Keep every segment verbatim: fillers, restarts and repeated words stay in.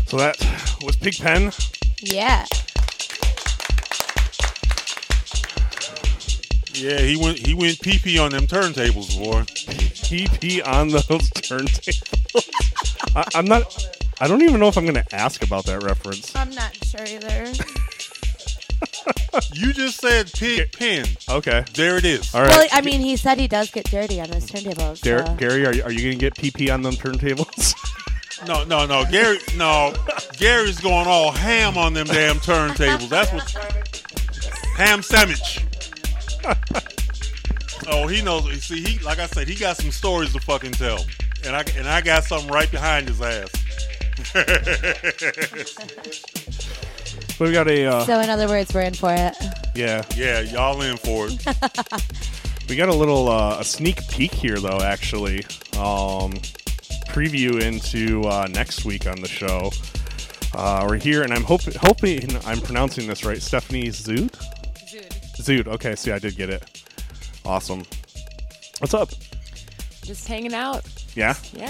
So that was Pigpen. Yeah. Yeah, he went he went pee pee on them turntables, boy. Pee pee on those turntables. I, I'm not. I don't even know if I'm going to ask about that reference. I'm not sure either. You just said pig pen. Okay. There it is. All right. Well, I mean, he said he does get dirty on his turntables. Gar- So. Gary, are you, are you going to get pee pee on them turntables? No, no, no. Gary, no. Gary's going all ham on them damn turntables. That's what. Ham sandwich. Oh, he knows. See, he like I said, he got some stories to fucking tell, and I and I got something right behind his ass. We got a. Uh, So, in other words, we're in for it. yeah. Yeah, y'all in for it. We got a little uh, a sneak peek here, though. Actually, um, preview into uh, next week on the show. Uh, we're here, and I'm hope- hoping I'm pronouncing this right. Stephanie Zood. Zood. Okay, see, I did get it. Awesome. What's up? Just hanging out. Yeah? Yeah.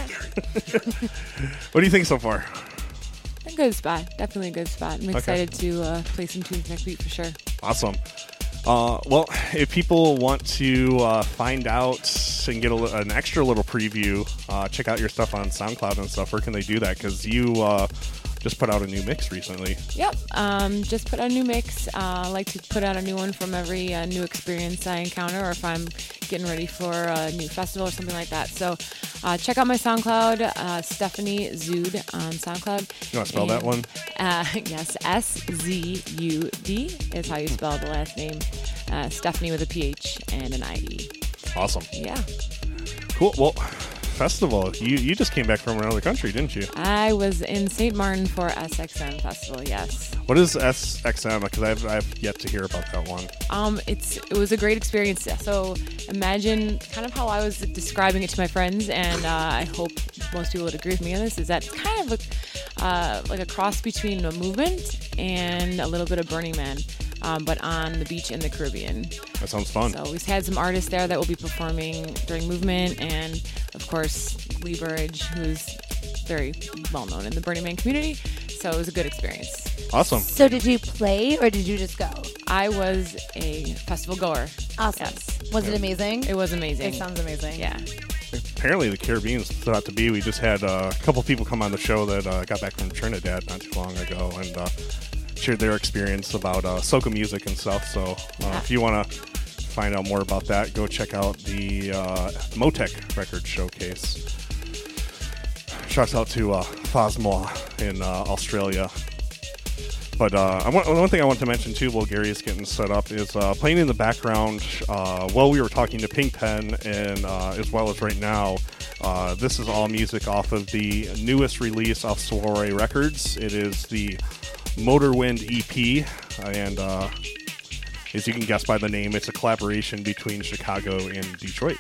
What do you think so far? A good spot. Definitely a good spot. I'm excited to uh, play some tunes next week for sure. Awesome. Uh, well, if people want to uh, find out and get a, li- an extra little preview, uh, check out your stuff on SoundCloud and stuff. Where can they do that? Because you uh, just put out a new mix recently. Yep. Um, just put out a new mix. Uh, I like to put out a new one from every uh, new experience I encounter, or if I'm getting ready for a new festival or something like that. So uh, check out my SoundCloud, uh, Stephanie Zood on SoundCloud. You want to spell And, that one? Uh, yes, S Z U D is how you spell the last name. Uh, Stephanie with a P H and an I E. Awesome. Yeah. Cool. Well, festival. You you just came back from another country, didn't you? I was in Saint Martin for S X M Festival, yes. What is S X M? Because I've, I've yet to hear about that one. Um, it's it was a great experience. So imagine kind of how I was describing it to my friends, and uh, I hope most people would agree with me on this, is that it's kind of a, uh, like a cross between a movement and a little bit of Burning Man, um, but on the beach in the Caribbean. That sounds fun. So we've had some artists there that will be performing during movement, and of course Lee Burridge, who's very well known in the Burning Man community. So it was a good experience. Awesome. So, did you play or did you just go? I was a festival goer. Awesome. Yes. Was it amazing? It was amazing. It sounds amazing. Yeah. Apparently the Caribbean's thought to be. We just had uh, a couple people come on the show that uh, got back from Trinidad not too long ago and uh, shared their experience about uh, soca music and stuff. So uh, Yeah. if you want to find out more about that, go check out the uh, Motec Record Showcase. Shouts out to uh, Phosmoa in uh, Australia. But uh, I want, one thing I want to mention too, while Gary is getting set up, is uh, playing in the background uh, while we were talking to Pigpen, and uh, as well as right now. Uh, this is all music off of the newest release off Soiree Records. It is the Motorwind E P, and uh, as you can guess by the name, it's a collaboration between Chicago and Detroit.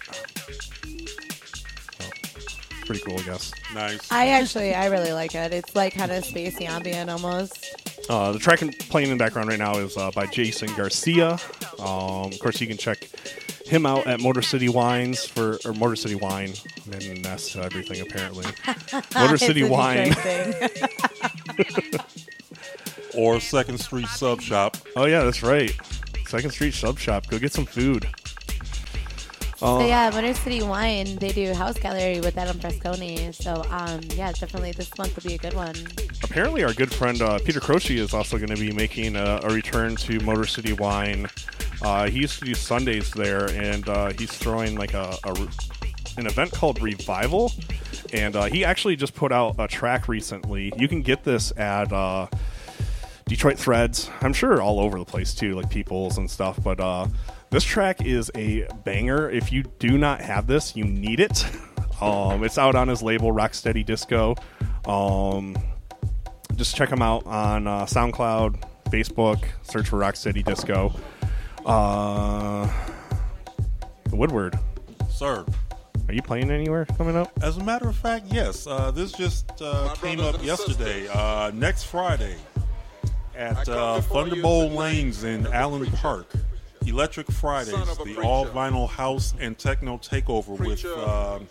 So, pretty cool, I guess. Nice. I actually, I really like it. It's like kind of spacey ambient almost. Uh, the track in, playing in the background right now is uh, by Jason Garcia. Um, of course, you can check him out at Motor City Wines for or Motor City Wine. And that's everything apparently. Motor City It's a Wine. Detroit thing. Or Second Street Sub Shop. Oh yeah, that's right. Second Street Sub Shop. Go get some food. Uh, So yeah, Motor City Wine, they do House Gallery with Adam Fresconi. So um, yeah, definitely this month will be a good one. Apparently, our good friend uh, Peter Croce is also going to be making a, a return to Motor City Wine. Uh, he used to do Sundays there, and uh, he's throwing like a, a an event called Revival. And uh, he actually just put out a track recently. You can get this at uh, Detroit Threads. I'm sure all over the place too, like Peoples and stuff. But uh, this track is a banger. If you do not have this, you need it. Um, it's out on his label, Rocksteady Disco. Um, just check him out on uh, SoundCloud, Facebook. Search for Rocksteady Disco. Uh, Woodward, Sir. are you playing anywhere coming up? As a matter of fact, yes. Uh, this just uh, came up yesterday. Uh, next Friday at uh, Thunderbolt Lanes in Allen Park. Electric Fridays, the all-vinyl house and techno takeover with uh,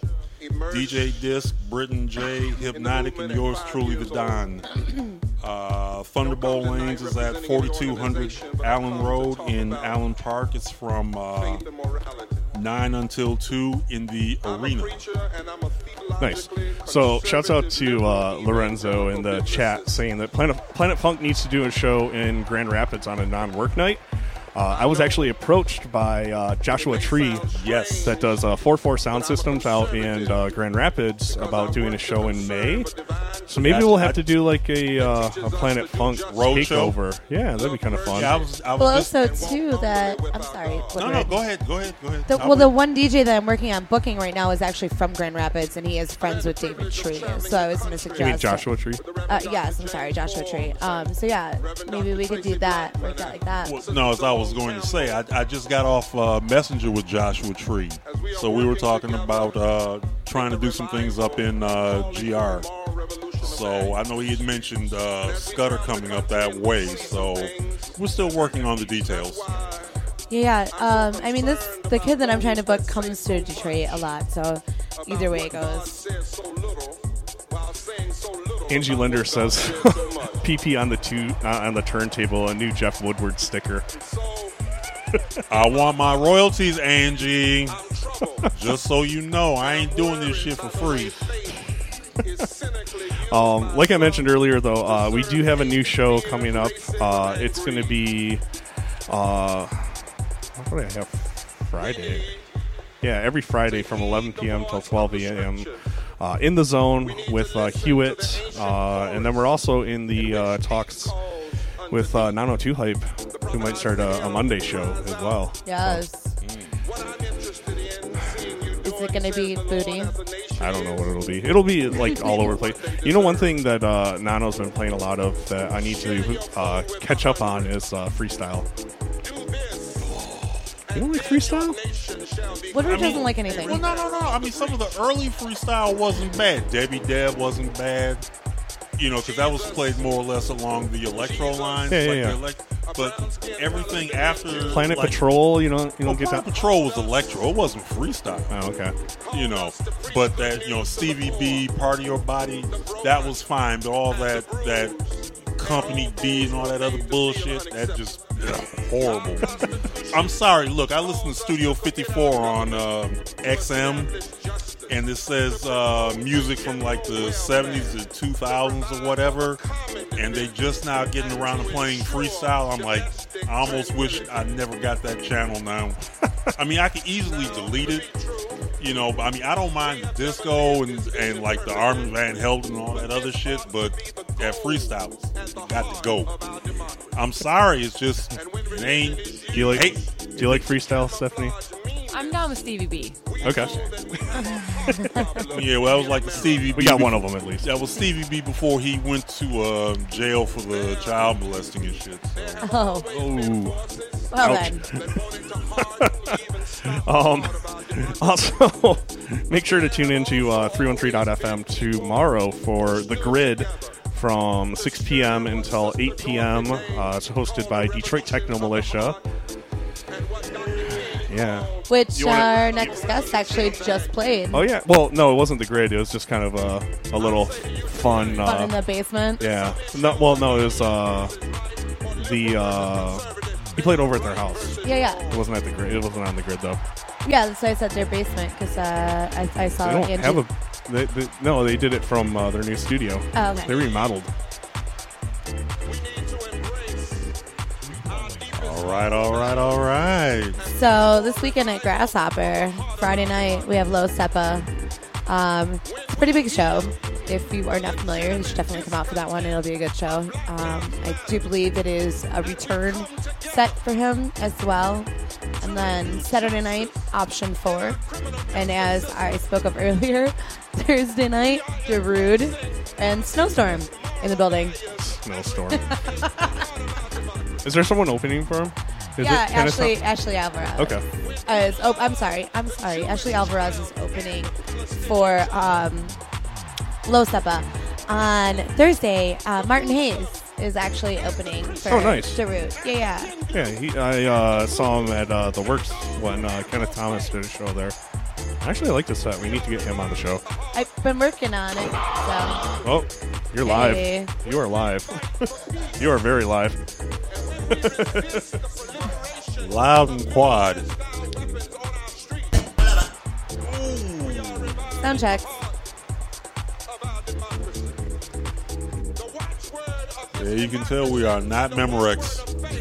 D J Disc, Britton J, Hypnotic, and yours truly, the Don. Uh, Thunderbolt Lanes is at forty-two hundred Allen Road in Allen Park. It's from uh, nine until two in the arena. Nice. So, shouts out to uh, Lorenzo in the chat saying that Planet, Planet Funk needs to do a show in Grand Rapids on a non-work night. Uh, I was actually approached by uh, Joshua Tree, Yes. that does uh, four four Sound Systems out in uh, Grand Rapids about doing a show in May. So maybe we'll have to do like a, uh, a Planet Funk Road show? takeover. Yeah, that'd be kind of fun. Yeah, I was, I was Well, just, also too that I'm sorry. what no, were no, I- go ahead, go ahead, go ahead. The, I'll well, the wait. one D J that I'm working on booking right now is actually from Grand Rapids, and he is friends with David Tree. So I was going to suggest. You mean Joshua Tree? Uh, yes, I'm sorry, Joshua Tree. Um, so yeah, maybe we could do that, work out like that. Well, no, as I was going to say, I, I just got off uh, Messenger with Joshua Tree. So we were talking about uh, trying to do some things up in uh, G R. So I know he had mentioned uh, Scudder coming up that way. So we're still working on the details. Yeah, um, I mean, this the kid that I'm trying to book comes to Detroit a lot, so either way it goes. Angie Linder says, "P P on the two uh, on the turntable, a new Jeff Woodward sticker." I want my royalties, Angie. Just so you know, I ain't doing this shit for free. Um, like I mentioned earlier, though, uh, we do have a new show coming up. Uh, it's going to be, uh, what do I have? Friday. Yeah, every Friday from eleven p.m. till twelve a.m. Uh, in the Zone with uh, Hewitt, uh, and then we're also in the uh, talks with uh, nine oh two Hype, who might start a, a Monday show as well. Yes. Is it going to be booty? I don't know what it'll be. It'll be like all over the place. You know, one thing that uh, Nano's been playing a lot of that I need to uh, catch up on is uh, freestyle. You don't like freestyle? Woodward I mean- doesn't like anything. Well, no, no, no. I mean, some of the early freestyle wasn't bad. Debbie Deb wasn't bad. You know, because that was played more or less along the electro lines. Yeah, yeah, like yeah. the elect- but everything after Planet like, Patrol, you don't you Well, don't get Planet that. Patrol was electro. It wasn't freestyle. Oh, okay. You know, but that, you know, Stevie B, Party Your Body, that was fine. But all that that Company B and all that other bullshit, that just ugh, horrible. I'm sorry. Look, I listen to Studio fifty-four on uh, X M, and it says uh, music from like the seventies to two thousands or whatever, and they just now getting around to playing freestyle. I'm like, I almost wish I never got that channel now. I mean, I could easily delete it, you know. But I mean, I don't mind the disco and, and like the Armin Van Helden and all that other shit, but that freestyle got to go. I'm sorry, it's just it ain't. Do you like Hey. Do you like freestyle, Stephanie? I'm down with Stevie B. Okay. Yeah, well, that was like the Stevie B. We got one of them at least. That was Stevie B before he went to uh, jail for the child molesting and shit. So. Oh, Oh. well Ouch. then. Um, also, make sure to tune into uh, three one three dot f m tomorrow for The Grid from six p.m. until eight p.m. Uh, it's hosted by Detroit Techno Militia. Yeah. Which You wanna- our next guest actually just played. Oh, yeah. Well, no, it wasn't The Grid. It was just kind of a, a little fun. Uh, Fun in the basement. yeah. No, well, no, it was uh, the. Uh, he played over at their house. Yeah, yeah. It wasn't at the grid. It wasn't on the grid though. Yeah, that's why I said their basement, because uh, I, I saw They don't Angie. have a. They, they, no, they did it from uh, their new studio. Oh, okay. They remodeled. All right, all right, all right. So this weekend at Grasshopper, Friday night, we have Low Seppa. Um, it's a pretty big show. If you are not familiar, you should definitely come out for that one. It'll be a good show. Um, I do believe it is a return set for him as well. And then Saturday night, option four. And as I spoke of earlier, Thursday night, Darude and Snowstorm in the building. Snowstorm. Is there someone opening for him? Is yeah, it Tennis- Ashley Ashley Alvarez. Okay. Uh, is, oh, I'm sorry. I'm sorry. Ashley Alvarez is opening for um, Low Seppa. On Thursday, uh, Martin Hayes is actually opening for Oh, nice. Darude. Yeah, yeah. Yeah, he, I uh, saw him at uh, the Works when uh, Kenneth Thomas did a show there. Actually, I like this set. We need to get him on the show. I've been working on it. So Oh, you're live. Hey. You are live. You are very live. Loud and quad. sound check. Yeah, you can tell we are not Memorex.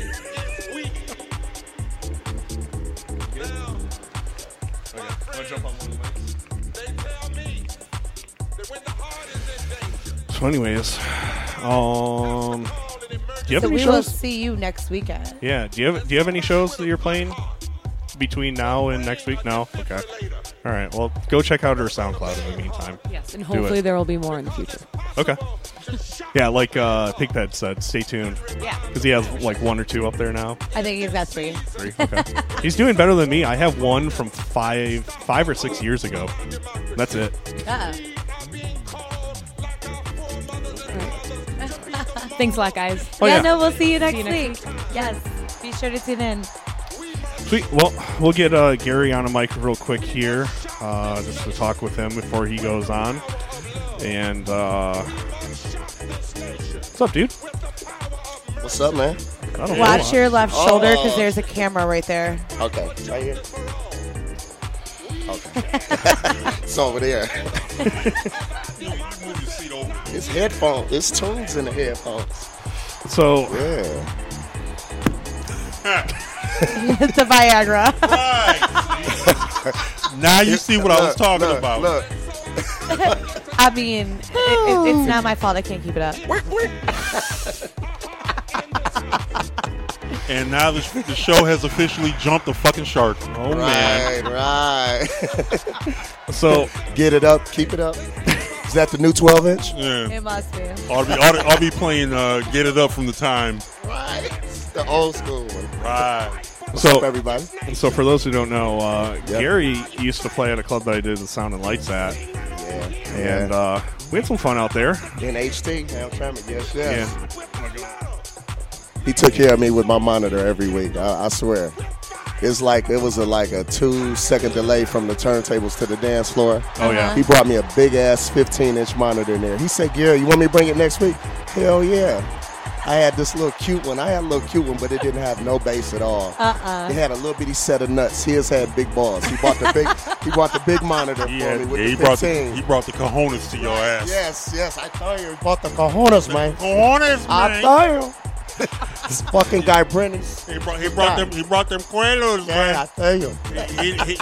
So, anyways, um, do you have So any we will shows? see you next weekend. Yeah. Do you have Do you have any shows that you're playing between now and next week? No. Okay. All right. Well, go check out her SoundCloud in the meantime. Yes, and Do it. hopefully there will be more in the future. Okay. Yeah, like uh, Pigped said, stay tuned. Yeah. Because he has like one or two up there now. I think he's got three. Three. Okay. He's doing better than me. I have one from five, five or six years ago. That's it. Yeah. Thanks a lot, guys. Oh, yeah, yeah. no, we'll see you next you next week. Yes. Be sure to tune in. Sweet. Well, we'll get uh, Gary on a mic real quick here, uh, just to talk with him before he goes on. And uh, what's up, dude? What's up, man? I don't Watch know. your left shoulder because Oh. there's a camera right there. Okay, right here. Okay, it's over there. It's headphones. It's tunes in the headphones. So, Yeah. It's a Viagra. Now you see what I was Look, talking look, about. Look, I mean, it, it, it's not my fault. I can't keep it up. And now the, the show has officially jumped the fucking shark. oh man. right, right. So, Get it up, keep it up. Is that the new twelve inch? Yeah. It must be. I'll be, I'll, I'll be playing uh, Get It Up from the time. Right. The old school one. Right. What's So- up, everybody? so for those who don't know, uh, Yep. Gary used to play at a club that I did the Sound and Lights at, Yeah. and uh, we had some fun out there. In H T, Hamtramck, yes, Yeah. yes. He took care of me with my monitor every week. I, I swear. It's like it was a, like a two second delay from the turntables to the dance floor. Oh yeah. He brought me a big ass fifteen inch monitor in there. He said, "Gary, you want me to bring it next week?" Hell yeah. I had this little cute one. I had a little cute one, but it didn't have no bass at all. Uh-uh. It had a little bitty set of nuts. His had big balls. He bought the big. He bought the big monitor He, for had, me with yeah, he, the brought the, fifteen. he brought the cojones to your ass. Yes, yes. I tell you, he bought the cojones, man. Cojones, I man. tell you. This fucking guy, Brennan. He brought, he brought them. He brought them cueros, Yeah, man. I tell you. He- he-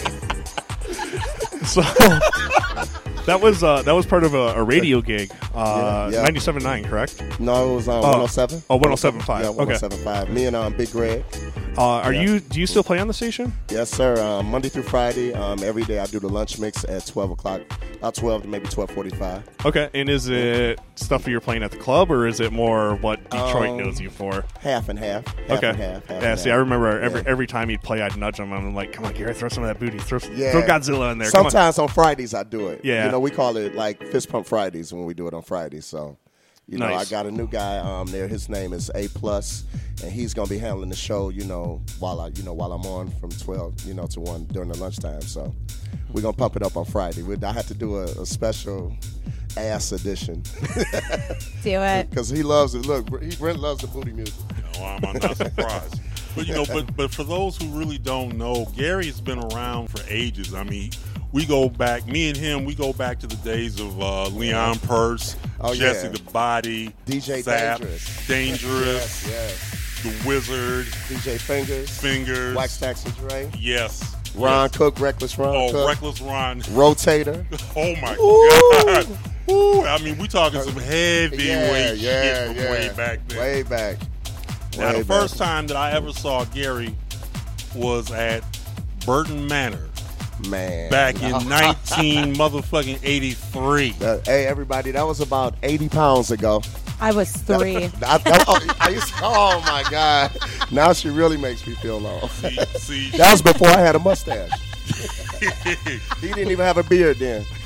So that was uh, that was part of a, a radio gig, uh, Yeah, yeah. ninety-seven point nine, correct? No, it was on Oh. one oh seven. Oh, one oh seven point five. Yeah, Okay. one oh seven point five. Me and um, Big Greg. Uh, are Yeah. you? Do you still play on the station? Yes, sir. Um, Monday through Friday. Um, every day I do the lunch mix at twelve o'clock. About twelve to maybe twelve forty-five. Okay. And is it stuff that you're playing at the club, or is it more what Detroit Um, knows you for? Half and half. Half Okay. and half. half Yeah. and See, I half. remember every Yeah. every time he'd play, I'd nudge him. I'm like, "Come on, Gary, throw some of that booty. Throw, Yeah. throw Godzilla in there." Come on. Sometimes on Fridays I do it. Yeah. You know, we call it like Fist Pump Fridays when we do it on Fridays. So, you know, Nice. I got a new guy um, there. His name is A Plus, and he's gonna be handling the show. You know, while I, you know, while I'm on from twelve, you know, to one during the lunchtime. So, we're gonna pump it up on Friday. We, I had to do a, a special ass edition Do it. because he loves it. Look, he Brent loves the booty music. No, I'm, I'm not surprised. But you know, but but for those who really don't know, Gary's been around for ages. I mean, we go back. Me and him, we go back to the days of uh, Leon Purse, Oh, Jesse yeah. the Body, D J Zap, Dangerous. Dangerous, Yes, the Wizard, D J Fingers, Fingers. Wax Tax and Dre, Yes. Ron Yes. Cook, Reckless Ron Oh, Cook, Reckless Ron. Rotator. Oh my Ooh. God. Ooh, I mean, we talking some heavyweight Yeah, shit yeah, from yeah. way back then. Way back. Now, Way the first back. time that I ever saw Gary was at Burton Manor Man. back in nineteen motherfucking eighty-three. Uh, hey, everybody, that was about eighty pounds ago. I was three. I, I- oh, I used to- oh, my God. Now she really makes me feel old. See, see That was before I had a mustache. He didn't even have a beard then.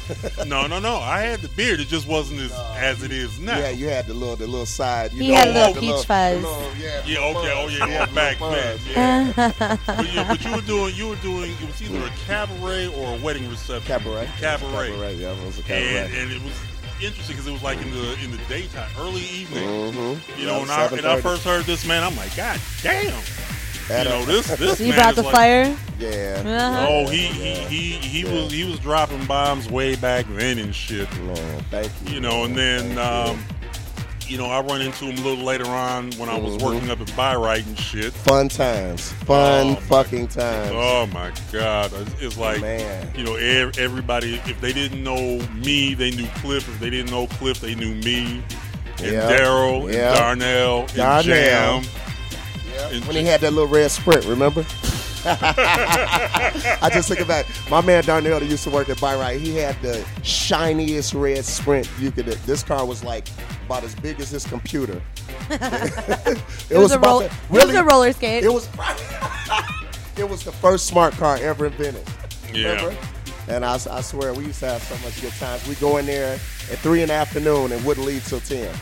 No, no, no. I had the beard. It just wasn't as, as it is now. Yeah, you had the little the little side. You He know, had a little the peach the fuzz. little- yeah, Yeah, the okay. Oh, fuzz. yeah, Yeah, oh, back the then. fuzz. Yeah. but, yeah, but you were doing, you were doing. It was either a cabaret or a wedding reception. Cabaret. Cabaret. Cabaret. Yeah, it was a cabaret. And, and it was interesting because it was like in the in the daytime, early evening. Mm-hmm. You know, when I, and I first heard this man, I'm like, God damn. At you know, a- this this You man brought is the like, fire? Yeah. Uh-huh. Oh, he he he he was he was dropping bombs way back then and shit. Man, thank you. You know, and then Thank um, you know, I run into him a little later on when I was Mhm. working up at Byright and shit. Fun times. Fun Oh, my- fucking times. Oh my God! It's- It's like Man. you know, ev- everybody. If they didn't know me, they knew Cliff. If they didn't know Cliff, they knew me. And Yeah. Daryl, Yeah. and Darnell, and Darnell. Jam. Yeah. And When he had that little red Sprint, remember? I just think about my man Darnell that used to work at Byright. He had the shiniest red Sprint you could. This car was like about as big as his computer. it, It was, a about roll- the- it really, was a roller skate. It was. It was the first smart car ever invented. Yeah. Remember? And I, I swear we used to have so much good times. We go in there at three in the afternoon and wouldn't leave till ten.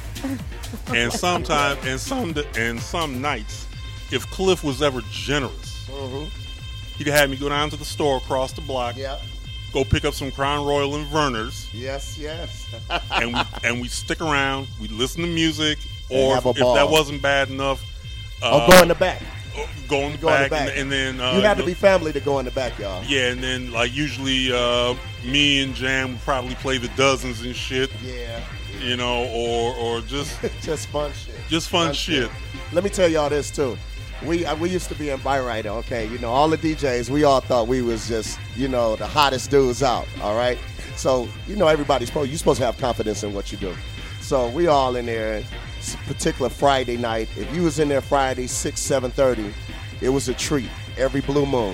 And sometimes, and some, and some nights, if Cliff was ever generous, Mm-hmm. he'd have me go down to the store across the block, Yeah. go pick up some Crown Royal and Verner's, Yes. Yes. and we and we stick around. We listen to music, And or have a if, if ball. that wasn't bad enough, uh, Or go in the back. go in the Go in the back, back. And, and then uh, You had to know- be family to go in the back, y'all. Yeah, and then like usually uh, me and Jam would probably play the dozens and shit, Yeah. you know, or or just Just fun shit. just fun, shit. Let me tell y'all this too. We uh, we used to be in Byright, okay? You know, all the D Js, we all thought we was just, you know, the hottest dudes out, all right? So, you know, everybody's supposed, you're supposed to have confidence in what you do. So we all in there, s- particular Friday night. If you was in there Friday, six, seven thirty, it was a treat. Every blue moon.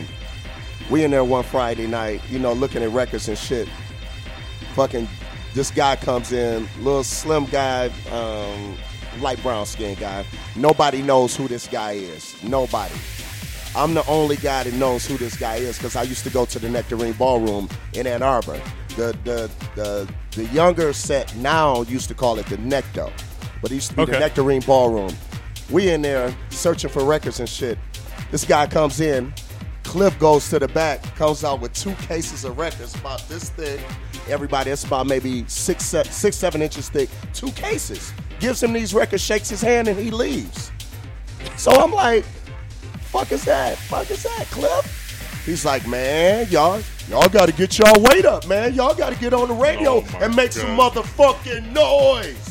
We in there one Friday night, you know, looking at records and shit. Fucking, this guy comes in, little slim guy, um, light brown skin guy. Nobody knows who this guy is. Nobody. I'm the only guy that knows who this guy is because I used to go to the Nectarine Ballroom in Ann Arbor. The the the the younger set now used to call it the Necto, but it used to be the Okay. Nectarine Ballroom. We in there searching for records and shit. This guy comes in. Cliff goes to the back, comes out with two cases of records about this thick. Everybody, it's about maybe six, se- six, seven inches thick. Two cases. Gives him these records, shakes his hand, and he leaves. So I'm like, fuck is that? Fuck is that, Cliff? He's like, man, y'all, y'all got to get y'all weight up, man. Y'all got to get on the radio Oh, my and make God. some motherfucking noise.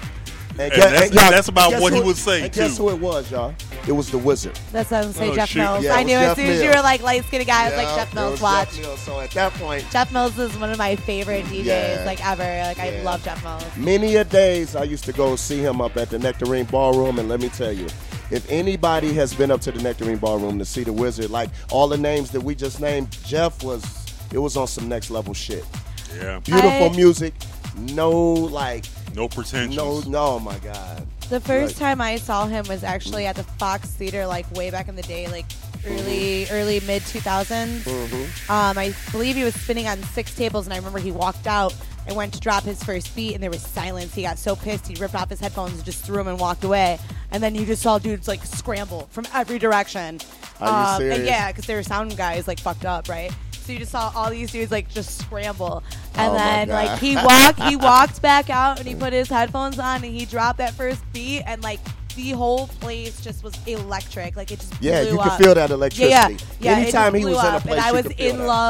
And that's- that's about guess what he who- would say, and guess too. who it was, y'all? It was the Wizard. That's what I was going to say, Oh, Jeff shoot. Mills. Yeah, it I was knew Jeff as soon as you Mills. were like light skinned guy, I was like, Yeah, Jeff it Mills, was watch. Jeff Mills. So at that point, Jeff Mills is one of my favorite D Js, Yeah. like ever. Like I Yeah. love Jeff Mills. many a days I used to go see him up at the Nectarine Ballroom, and let me tell you, if anybody has been up to the Nectarine Ballroom to see the Wizard, like all the names that we just named, Jeff was, it was on some next level shit. Yeah, Beautiful I- music, no like, no pretensions. no, no, my God. The first Like- time I saw him was actually at the Fox Theater, like way back in the day, like early, early mid two thousands. Mm-hmm. Um, I believe he was spinning on six tables, and I remember he walked out and went to drop his first beat, and there was silence. He got so pissed, he ripped off his headphones and just threw them and walked away. And then you just saw dudes like scramble from every direction. Are you Um, serious? And yeah, because their sound guys like fucked up, right? So you just saw all these dudes like just scramble, and Oh, my then God. like he walked, he walked back out, and he put his headphones on, and he dropped that first beat, and like the whole place just was electric, like it just Yeah, blew you up. could feel that electricity. Yeah, yeah, yeah. it Anytime just he blew was in a up, place, and I you was could feel in that. love.